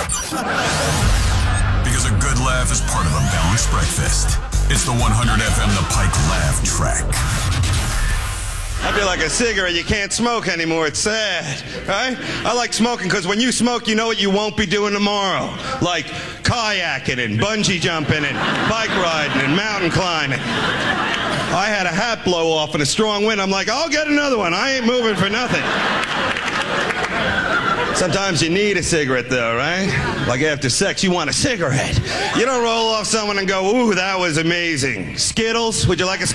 Because a good laugh is part of a balanced breakfast. It's the 100 FM The Pike Laugh Track. I feel like a cigarette. You can't smoke anymore. It's sad, right? I like smoking because when you smoke, you know what you won't be doing tomorrow. Like kayaking and bungee jumping and bike riding and mountain climbing. I had a hat blow off in a strong wind. I'm like, I'll get another one. I ain't moving for nothing. Sometimes you need a cigarette, though, right? Like after sex, you want a cigarette. You don't roll off someone and go, ooh, that was amazing. Skittles? Would you like a